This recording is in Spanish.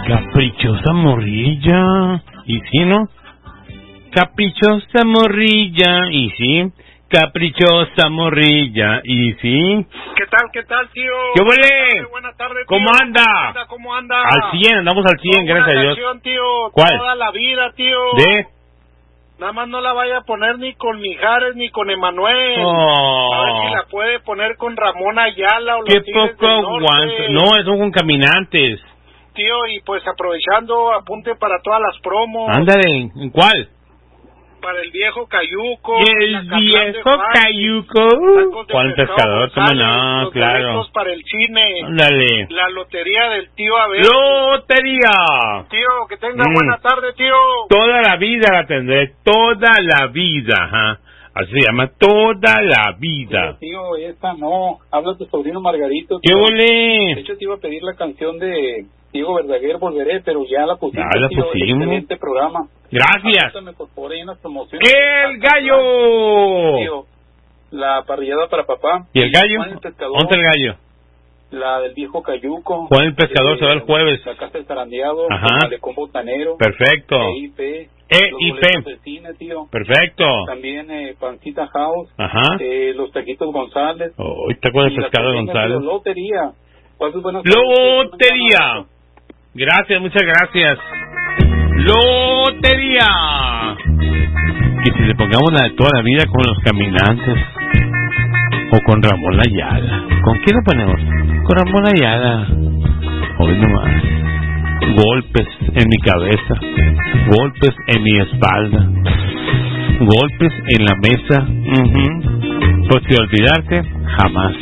Caprichosa morrilla. ¿Y sí, no? Caprichosa morrilla. ¿Y sí? Caprichosa morrilla. ¿Y sí? ¿Qué tal, tío? ¿Qué huele? Buenas tardes, tío. ¿Cómo anda? ¿Cómo anda? Al 100, andamos al 100, gracias a Dios. Canción, tío. ¿Cuál? Toda la vida, tío. ¿De? Nada más no la vaya a poner ni con Mijares ni con Emanuel. Oh. A ver si la puede poner con Ramón Ayala o los Qué Tigres poco del Norte. aguanto. No, son con Caminantes. Tío, y pues aprovechando, apunte para todas las promos. Ándale, ¿en cuál? Para el viejo Cayuco. El viejo Cayuco. ¿Cuál pescador? ¿Cómo no? Los Claro. boletos para el cine. Ándale. La lotería del tío Abel. ¡Lotería! Tío, que tenga buena tarde, tío. Toda la vida la tendré, toda la vida, ajá. Así se llama, toda la vida. Tío, esta no. Habla tu sobrino Margarito. ¿Qué De volé? hecho, te iba a pedir la canción de Diego Verdaguer, Volveré, pero ya la pusimos. Ya la tío. pusimos. Excelente programa. Gracias. Me por favor ahí en las promociones. ¡El gallo! Tío, la parrillada para papá. ¿Y el gallo? Juan el pescador. ¿Dónde está el gallo? La del viejo Cayuco. Juan el pescador se va el jueves. La casa del zarandeado. Ajá. El malecón botanero. Perfecto. EIP. EIP. Los de cine, tío. Perfecto. También Pancita House. Ajá. Los taquitos González. Oh, ¿te acuerdas del Y la pescado costeña, González? tío, lotería. ¿Cuántas buenas ¡Lotería! Gracias, muchas gracias. ¡Lotería! Y si le pongamos la de toda la vida con los Caminantes o con Ramón Ayala, ¿con quién lo ponemos? Con Ramón Ayala. Hoy nomás. Golpes en mi cabeza, golpes en mi espalda, golpes en la mesa. Pues si olvidarte, jamás.